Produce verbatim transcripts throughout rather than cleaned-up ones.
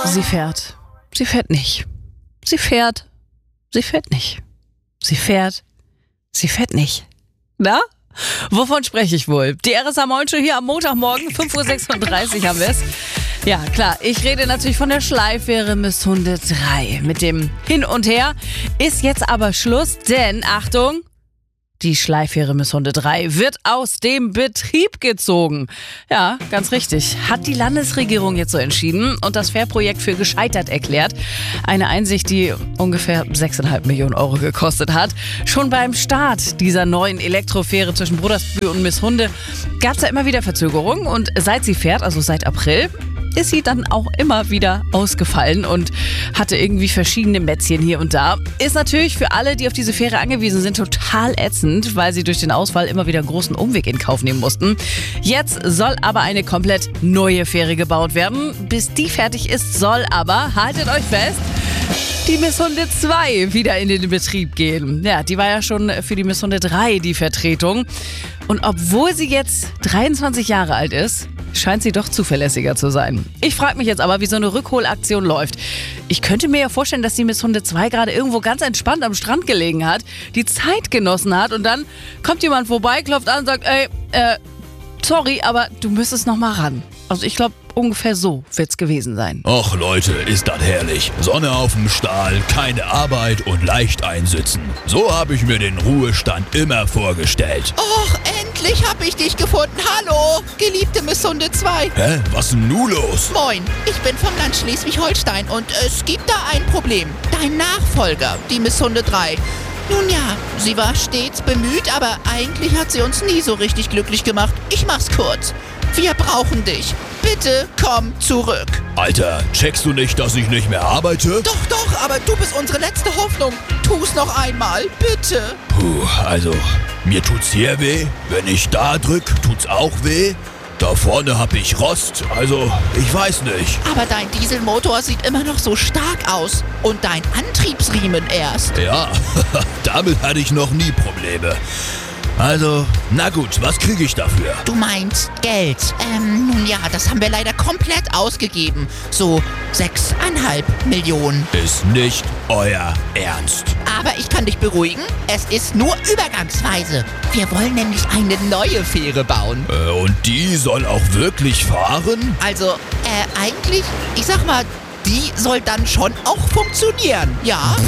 Sie fährt. Sie fährt nicht. Sie fährt. Sie fährt nicht. Sie fährt. Sie fährt nicht. Na? Wovon spreche ich wohl? Die R S A Moin Show hier am Montagmorgen, fünf Uhr sechsunddreißig haben wir es. Ja, klar, ich rede natürlich von der Schleifähre Misshunde drei. Mit dem Hin und Her ist jetzt aber Schluss, denn, Achtung, die Schleifähre Misshunde drei wird aus dem Betrieb gezogen. Ja, ganz richtig. Hat die Landesregierung jetzt so entschieden und das Fährprojekt für gescheitert erklärt. Eine Einsicht, die ungefähr sechseinhalb Millionen Euro gekostet hat. Schon beim Start dieser neuen Elektrofähre zwischen Brudersbühl und Mishunde gab es ja immer wieder Verzögerungen. Und seit sie fährt, also seit April, ist sie dann auch immer wieder ausgefallen und hatte irgendwie verschiedene Mätzchen hier und da. Ist natürlich für alle, die auf diese Fähre angewiesen sind, total ätzend, weil sie durch den Ausfall immer wieder einen großen Umweg in Kauf nehmen mussten. Jetzt soll aber eine komplett neue Fähre gebaut werden. Bis die fertig ist, soll aber, haltet euch fest, die Mishunde zwei wieder in den Betrieb gehen. Ja, die war ja schon für die Mishunde drei die Vertretung. Und obwohl sie jetzt dreiundzwanzig Jahre alt ist, scheint sie doch zuverlässiger zu sein. Ich frage mich jetzt aber, wie so eine Rückholaktion läuft. Ich könnte mir ja vorstellen, dass die Mishunde zwei gerade irgendwo ganz entspannt am Strand gelegen hat, die Zeit genossen hat und dann kommt jemand vorbei, klopft an und sagt, ey, äh, sorry, aber du müsstest noch mal ran. Also ich glaube, ungefähr so wird's gewesen sein. Och Leute, ist das herrlich. Sonne auf dem Stahl, keine Arbeit und leicht einsitzen. So habe ich mir den Ruhestand immer vorgestellt. Och, endlich hab ich dich gefunden. Hallo, geliebte Mishunde zwei. Hä? Was ist denn nun los? Moin, ich bin vom Land Schleswig-Holstein und es gibt da ein Problem. Dein Nachfolger, die Mishunde drei. Nun ja, sie war stets bemüht, aber eigentlich hat sie uns nie so richtig glücklich gemacht. Ich mach's kurz. Wir brauchen dich. Bitte komm zurück. Alter, checkst du nicht, dass ich nicht mehr arbeite? Doch, doch, aber du bist unsere letzte Hoffnung. Tu's noch einmal, bitte. Puh, also, mir tut's hier weh. Wenn ich da drück, tut's auch weh. Da vorne hab ich Rost, also ich weiß nicht. Aber dein Dieselmotor sieht immer noch so stark aus. Und dein Antriebsriemen erst. Ja, damit hatte ich noch nie Probleme. Also, na gut, was kriege ich dafür? Du meinst Geld. Ähm, nun ja, das haben wir leider komplett ausgegeben. So sechseinhalb Millionen. Ist nicht euer Ernst. Aber ich kann dich beruhigen, es ist nur übergangsweise. Wir wollen nämlich eine neue Fähre bauen. Äh, und die soll auch wirklich fahren? Also, äh, eigentlich, ich sag mal, die soll dann schon auch funktionieren, ja?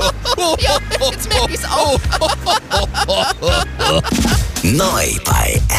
Ja, jetzt merk ich's auch. Neu bei